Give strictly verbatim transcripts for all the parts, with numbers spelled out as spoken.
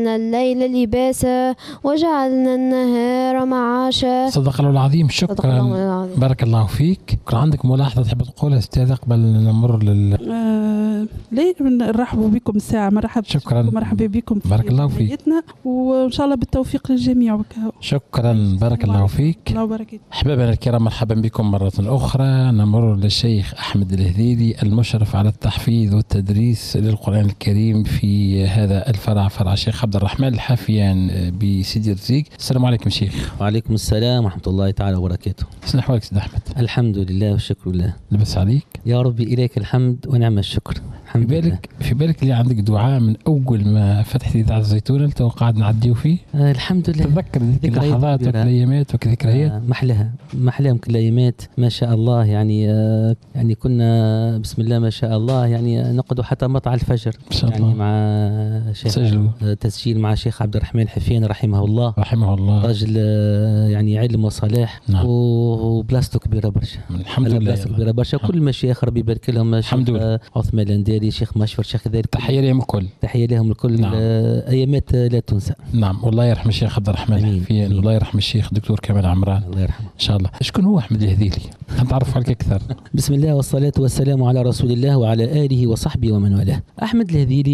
الليل لباسا وجعلنا النهار معاشا. صدق الله العظيم. شكرا الله العظيم. بارك الله فيك. كان عندك ملاحظة تحب تقولها استاذ قبل نمر لل آه ليه نرحبوا بكم الساعة. مرحبا. شكرا. مرحبا بكم. بارك الله فيك. وإن شاء الله بالتوفيق للجميع. شكرا. بارك الله فيك. الله وبركاته. أحبابنا الكرام مرحبا بكم مرة أخرى. نمر للشيخ أحمد الهذيلي المشرف على التحفيظ والتدريس للقرآن الكريم في هذا الفرع، فرع الشيخ عبد الرحمن الحافيان بسيدي رزيق. السلام عليكم شيخ. وعليكم السلام ورحمة الله تعالى وبركاته. شنو أحوالك سيد أحمد؟ الحمد لله والشكر لله. لبس عليك يا ربي إليك الحمد ونعم الشكر. في بالك في بالك اللي عندك دعاء من أول ما فتحت إذاعة الزيتونة أنت وقاعد نعديه فيه. آه الحمد لله. تذكر ذيك اللحظات والأيامات وكذكريات. آه محلها محلاهم كل أيامات ما شاء الله. يعني آه يعني كنا بسم الله ما شاء الله يعني نقعد حتى مطلع الفجر إن شاء يعني الله. مع شيخ آه تسجيل مع شيخ عبد الرحمن الحافيان رحمه الله رحمه الله. رجل آه يعني علم وصلاح. نعم. وبلاستو كبيرة برشا الحمد لله. بلاستو كبيرة برشا. كل المشايخ ربي يبارك لهم. الحمد لله. عثمان الانداري شيخ مشفر شيخ ذلك. تحية لهم الكل. تحية لهم الكل. نعم. أيامات لا تنسى. نعم. والله يرحم الشيخ عبد الرحمن الحافيان والله يرحم الشيخ دكتور كمال عمران الله يرحمه إن شاء الله. شكون هو أحمد الهذيلي؟ نتعرف عليك أكثر. بسم الله والصلاة والسلام على رسول الله وعلى آله وصحبه ومن والاه. أحمد الهذيلي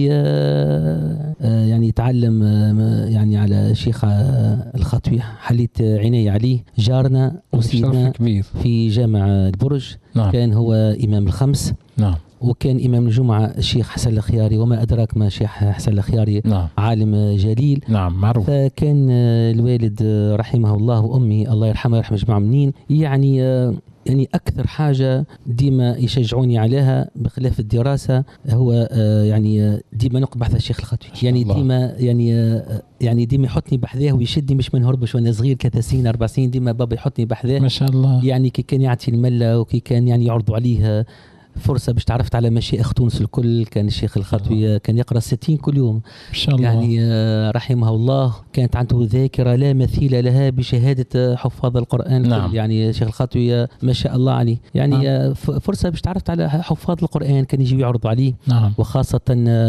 يعني تعلم يعني على شيخ الخطوي حليت عيني عليه جارنا وسيدنا في جامع البرج. نعم. كان هو إمام الخمس. نعم. وكان إمام الجمعة الشيخ حسن الخياري وما أدراك ما شيخ حسن الخياري. نعم. عالم جليل. نعم معروف. فكان الوالد رحمه الله وأمي الله يرحمه ويرحم جميع المؤمنين يعني يعني أكثر حاجة ديما يشجعوني عليها بخلاف الدراسة هو يعني ديما نقعد بحث الشيخ الخطوي. يعني ديما يعني يعني ديما يحطني بحذاه ويشدني مش ما نهربش وانا صغير ثلاث سنين أربع سنين ديما بابا يحطني بحذاه ما شاء الله. يعني كي كان يعطي الملة وكي كان يعني يعرضوا عليه فرصة باش تعرفت على مشايخ تونس الكل. كان الشيخ الخطوي كان يقرأ ستين كل يوم إن شاء الله. يعني رحمه الله كانت عنده ذاكرة لا مثيل لها بشهادة حفاظ القرآن. نعم. يعني الشيخ الخطوي ما شاء الله عليه يعني نعم. فرصة باش تعرفت على حفاظ القرآن كان يجي يعرضوا عليه. نعم. وخاصة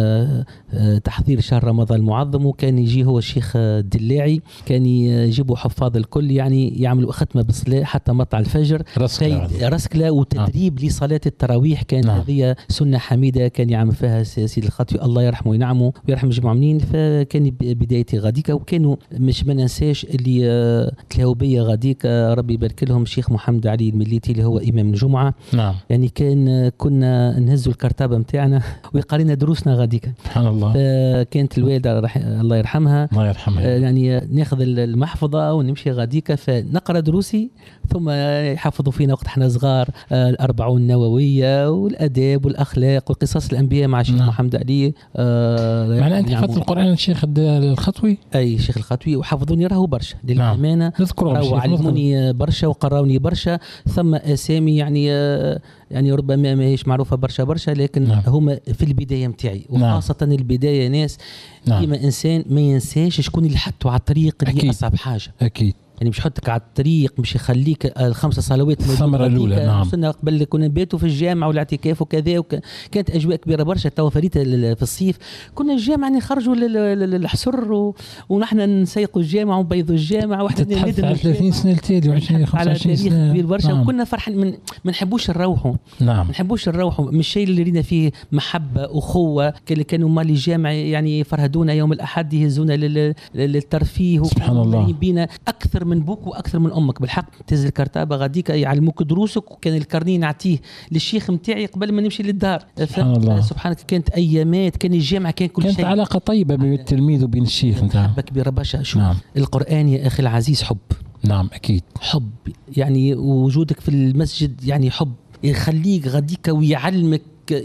تحضير شهر رمضان المعظم وكان يجي هو الشيخ الدلاعي كان يجيبوا حفاظ الكل يعني يعملوا ختمة بالصلاة حتى مطلع الفجر رسكلة, رسكلة وتدريب نعم. لصلاة التراويح كانت نعم. هذه سنة حميدة كان يعمل فيها سيد الخطوي الله يرحمه وينعمه ويرحم جميع المؤمنين. فكان بدايتي غاديكا وكانوا مش ما ننساش اللي تلاو بيا غاديكا ربي يبارك لهم الشيخ محمد علي المليتي اللي هو إمام الجمعة. نعم. يعني كان كنا نهزوا الكرتابة متاعنا ويقارينا دروسنا غاديكا سبحان الله. فكانت الوالدة رح... الله يرحمها الله يرحمها يعني ناخذ المحفظة ونمشي غاديكا فنقرأ دروسي ثم يحفظوا فينا وقت احنا صغار الأربعون النووية والأداب والأخلاق وقصص الأنبياء مع الشيخ نعم. محمد علي. آه معنى أنت حفظت القرآن الشيخ الخطوي؟ أي الشيخ الخطوي وحفظوني راهو برشا للأمانة. نعم. نذكرهم وعلموني برشا وقراوني برشا. ثم أسامي يعني يعني ربما ما هيش معروفة برشا برشا لكن نعم. هما في البداية متاعي وخاصة نعم. البداية ناس نعم. ديما إنسان ما ينساش شكون اللي حطوا على الطريق اللي هي أصعب حاجة. أكيد. يعني مش يحطك على الطريق مش يخليك الخمسة صلوات الثمرة الأولى. نعم. وصلنا قبل كنا نباتوا في الجامع والاعتكاف وكذا وك... كانت أجواء كبيرة برشا. تو فريت في الصيف كنا الجامع نخرجوا للحصر و... ونحن نسيقوا الجامع ونبيضوا الجامع واحنا تتحدث على ثلاثين سنة التالي وعشرين خمسة وعشرين سنة على تاريخ كبير برشا. نعم. وكنا فرحان من ما نحبوش نروحوا. نعم. ما نحبوش نروحوا مش الشيء اللي رينا فيه محبة أخوة اللي كانوا مال الجامع يعني يفرهدونا يوم الأحد يهزونا لل... للترفيه سبحان الله. بينا أكثر من بوك وأكثر من امك بالحق. تهز الكرتابه غاديك يعلموك دروسك وكان الكرني نعطيه للشيخ نتاعي قبل ما نمشي للدار. سبحان الله. سبحانك كانت ايامات كان الجامع كان كل شيء كانت علاقه طيبه بين التلميذ وبين الشيخ نتاعو. محبه كبيره برشا. شوف نعم. القران يا اخي العزيز حب. نعم اكيد حب يعني وجودك في المسجد يعني حب يخليك غاديك ويعلمك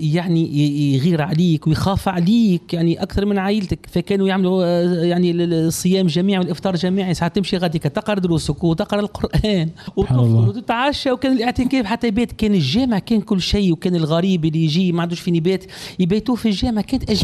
يعني يغير عليك ويخاف عليك يعني اكثر من عائلتك. فكانوا يعملوا يعني الصيام جميعي والافطار جميعي. ساعات تمشي غاديك تقرا دروسك وتقرا القران وتفطر وتتعشى. وكان الاعتكاف حتى يبات كان الجامع كان كل شيء. وكان الغريب اللي يجي ما عندوش فين يبات يبيتوه في الجامع. كانت